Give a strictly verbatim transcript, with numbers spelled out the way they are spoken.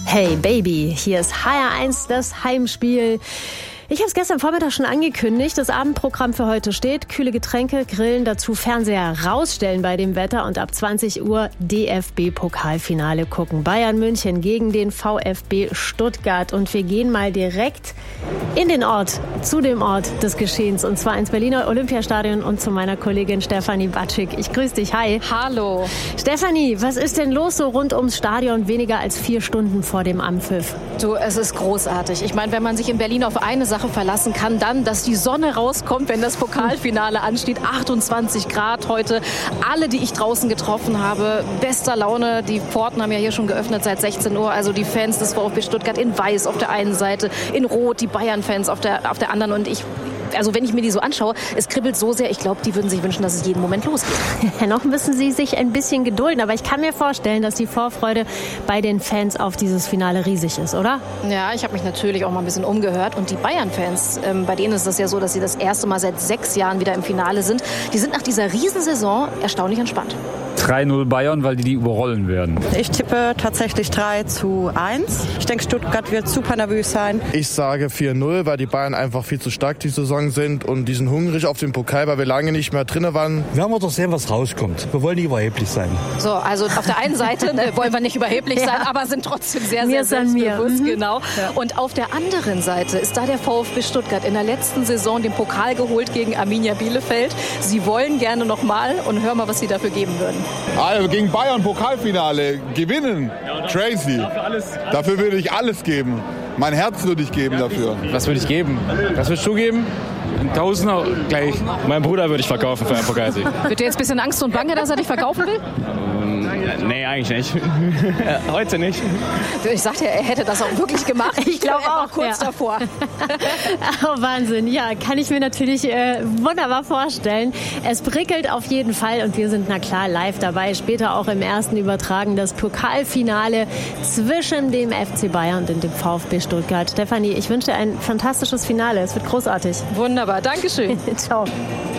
Hey Baby, hier ist H R eins, das Heimspiel. Ich habe es gestern Vormittag schon angekündigt. Das Abendprogramm für heute steht. Kühle Getränke, Grillen, dazu Fernseher rausstellen bei dem Wetter und ab zwanzig Uhr D F B-Pokalfinale gucken. Bayern München gegen den VfB Stuttgart. Und wir gehen mal direkt in den Ort, zu dem Ort des Geschehens. Und zwar ins Berliner Olympiastadion und zu meiner Kollegin Stefanie Batschik. Ich grüße dich. Hi. Hallo. Stefanie, was ist denn los so rund ums Stadion weniger als vier Stunden vor dem Anpfiff? Du, es ist großartig. Ich meine, wenn man sich in Berlin auf eine Sache verlassen kann, dann, dass die Sonne rauskommt, wenn das Pokalfinale ansteht. achtundzwanzig Grad heute. Alle, die ich draußen getroffen habe, bester Laune. Die Pforten haben ja hier schon geöffnet seit sechzehn Uhr. Also die Fans des VfB Stuttgart in weiß auf der einen Seite, in rot die Bayern-Fans auf der, auf der anderen. Und ich, also wenn ich mir die so anschaue, es kribbelt so sehr. Ich glaube, die würden sich wünschen, dass es jeden Moment losgeht. Noch müssen sie sich ein bisschen gedulden. Aber ich kann mir vorstellen, dass die Vorfreude bei den Fans auf dieses Finale riesig ist, oder? Ja, ich habe mich natürlich auch mal ein bisschen umgehört. Und die Bayern-Fans, ähm, bei denen ist das ja so, dass sie das erste Mal seit sechs Jahren wieder im Finale sind. Die sind nach dieser Riesensaison erstaunlich entspannt. drei null Bayern, weil die die überrollen werden. Ich tippe tatsächlich drei zu eins. Ich denke, Stuttgart wird super nervös sein. Ich sage vier null, weil die Bayern einfach viel zu stark die Saison sind und die sind hungrig auf den Pokal, weil wir lange nicht mehr drin waren. Werden wir doch sehen, was rauskommt. Wir wollen nicht überheblich sein. So, also auf der einen Seite äh, wollen wir nicht überheblich sein, ja, aber sind trotzdem sehr, sehr selbstbewusst. Mhm. Genau. Ja. Und auf der anderen Seite ist da der VfB Stuttgart in der letzten Saison den Pokal geholt gegen Arminia Bielefeld. Sie wollen gerne noch mal und hör mal, was sie dafür geben würden. Also gegen Bayern Pokalfinale gewinnen, Tracy. Dafür würde ich alles geben. Mein Herz würde ich geben dafür. Was würde ich geben? Was würdest du geben? Ein Tausender gleich. Mein Bruder würde ich verkaufen für einen Pokalsieg. Wird dir jetzt ein bisschen Angst und Bange, dass er dich verkaufen will? Ähm, nee, eigentlich nicht. Heute nicht. Ich sagte ja, er hätte das auch wirklich gemacht. Ich glaube auch. Kurz ja. davor. Oh, Wahnsinn. Ja, kann ich mir natürlich äh, wunderbar vorstellen. Es prickelt auf jeden Fall und wir sind na klar live dabei. Später auch im ersten Übertragen das Pokalfinale zwischen dem F C Bayern und dem VfB Stuttgart. Stefanie, ich wünsche dir ein fantastisches Finale. Es wird großartig. Wunderbar. Dankeschön. Ciao.